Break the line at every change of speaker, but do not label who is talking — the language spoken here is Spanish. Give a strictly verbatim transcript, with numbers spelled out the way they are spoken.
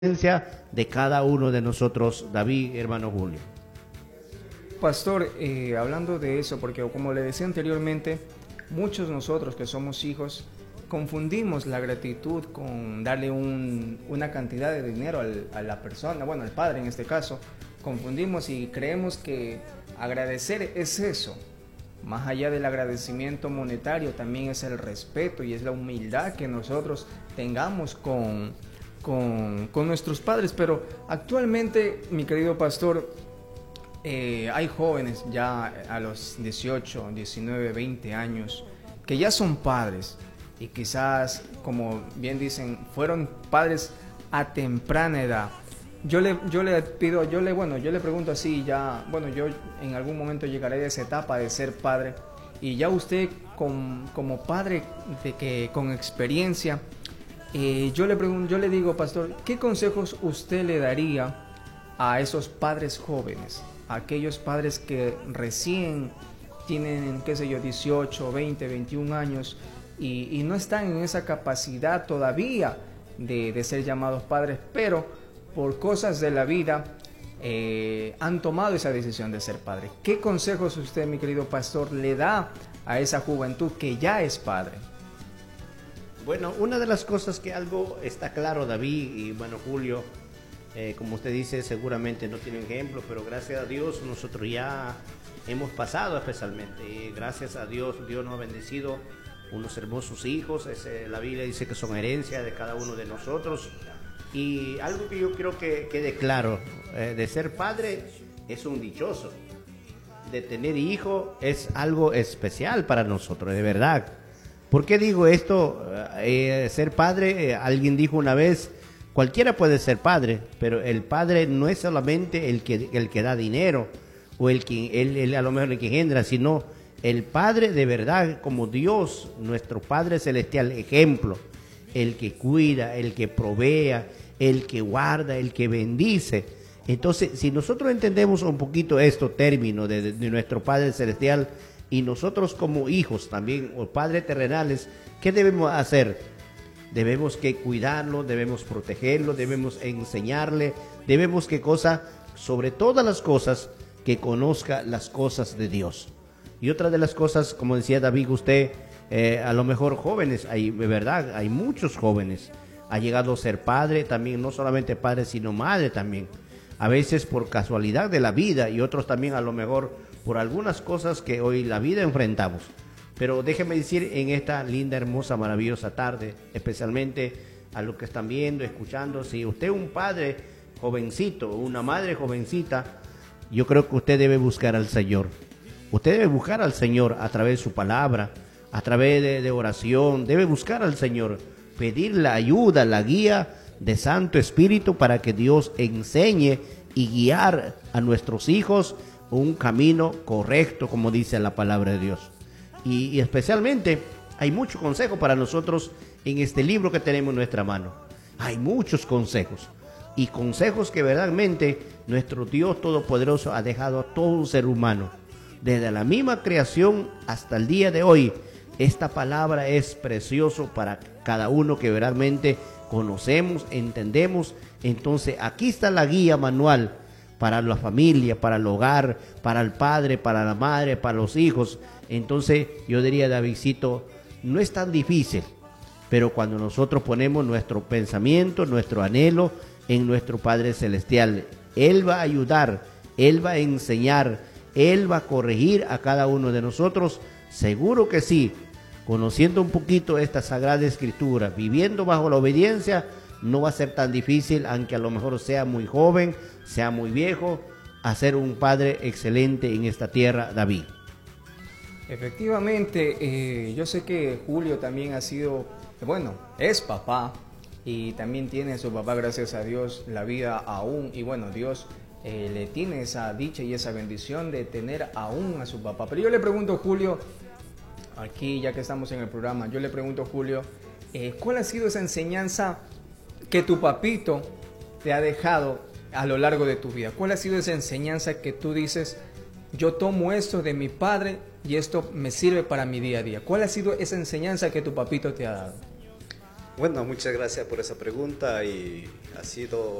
de cada uno de nosotros, David, hermano Julio.
Pastor, eh, hablando de eso, porque como le decía anteriormente, muchos de nosotros que somos hijos confundimos la gratitud con darle un, una cantidad de dinero al, a la persona, bueno, al padre en este caso. Confundimos y creemos que agradecer es eso. Más allá del agradecimiento monetario, también es el respeto y es la humildad que nosotros tengamos con, con, con nuestros padres. Pero actualmente, mi querido pastor, eh, hay jóvenes ya a los dieciocho, diecinueve, veinte años que ya son padres y quizás, como bien dicen, fueron padres a temprana edad. Yo le, yo le pido, yo le, bueno, yo le pregunto así, ya, bueno, yo en algún momento llegaré a esa etapa de ser padre, y ya usted con, como padre de que con experiencia, eh, yo le pregunto, yo le digo, pastor, ¿qué consejos usted le daría a esos padres jóvenes, a aquellos padres que recién tienen, qué sé yo, dieciocho, veinte, veintiún años y, y no están en esa capacidad todavía de, de ser llamados padres, pero por cosas de la vida eh, han tomado esa decisión de ser padre? ¿Qué consejos usted, mi querido pastor, le da a esa juventud que ya es padre?
Bueno, una de las cosas que algo está claro, David y bueno, Julio, eh, como usted dice, seguramente no tiene ejemplo, pero gracias a Dios nosotros ya hemos pasado especialmente, y gracias a Dios, Dios nos ha bendecido unos hermosos hijos. Es, eh, la Biblia dice que son herencia de cada uno de nosotros. Y algo que yo quiero que quede claro, eh, de ser padre es un dichoso, de tener hijo es algo especial para nosotros, de verdad. ¿Por qué digo esto? Eh, ser padre, eh, alguien dijo una vez, cualquiera puede ser padre, pero el padre no es solamente el que, el que da dinero, o el que el, el, a lo mejor el que engendra, sino el padre de verdad, como Dios, nuestro Padre Celestial, ejemplo, el que cuida, el que provea, el que guarda, el que bendice. Entonces, si nosotros entendemos un poquito estos términos de, de, de nuestro Padre Celestial, y nosotros como hijos también, o padres terrenales, ¿qué debemos hacer? Debemos que cuidarlo, debemos protegerlo, debemos enseñarle, debemos que cosa, sobre todas las cosas, que conozca las cosas de Dios. Y otra de las cosas, como decía David, usted, eh, a lo mejor jóvenes, hay, de verdad, hay muchos jóvenes, ha llegado a ser padre, también no solamente padre, sino madre también. A veces por casualidad de la vida, y otros también a lo mejor por algunas cosas que hoy la vida enfrentamos. Pero déjeme decir, en esta linda, hermosa, maravillosa tarde, especialmente a los que están viendo, escuchando, si usted es un padre jovencito, una madre jovencita, yo creo que usted debe buscar al Señor. Usted debe buscar al Señor a través de su palabra, a través de, de oración, debe buscar al Señor, pedir la ayuda, la guía de Santo Espíritu para que Dios enseñe y guiar a nuestros hijos un camino correcto, como dice la palabra de Dios. Y, y especialmente hay mucho consejo para nosotros en este libro que tenemos en nuestra mano. Hay muchos consejos, y consejos que verdaderamente nuestro Dios Todopoderoso ha dejado a todo ser humano. Desde la misma creación hasta el día de hoy, esta palabra es precioso para cada uno que verdaderamente conocemos, entendemos. Entonces aquí está la guía manual para la familia, para el hogar, para el padre, para la madre, para los hijos. Entonces yo diría, Davidcito, no es tan difícil, pero cuando nosotros ponemos nuestro pensamiento, nuestro anhelo en nuestro Padre Celestial, Él va a ayudar, Él va a enseñar, Él va a corregir a cada uno de nosotros. Seguro que sí, conociendo un poquito esta Sagrada Escritura, viviendo bajo la obediencia, no va a ser tan difícil, aunque a lo mejor sea muy joven, sea muy viejo, a ser un padre excelente en esta tierra, David.
Efectivamente, eh, yo sé que Julio también ha sido, bueno, es papá, y también tiene a su papá, gracias a Dios, la vida aún, y bueno, Dios eh, le tiene esa dicha y esa bendición de tener aún a su papá. Pero yo le pregunto, Julio, aquí ya que estamos en el programa, yo le pregunto, Julio, eh, ¿cuál ha sido esa enseñanza que tu papito te ha dejado a lo largo de tu vida? ¿Cuál ha sido esa enseñanza que tú dices, yo tomo esto de mi padre y esto me sirve para mi día a día? ¿Cuál ha sido esa enseñanza que tu papito te ha dado?
Bueno, muchas gracias por esa pregunta y ha sido